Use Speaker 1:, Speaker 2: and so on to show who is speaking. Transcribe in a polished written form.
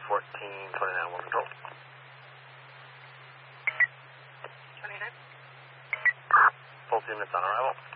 Speaker 1: 1429, 1 control.
Speaker 2: 29.
Speaker 1: Pulse units on arrival.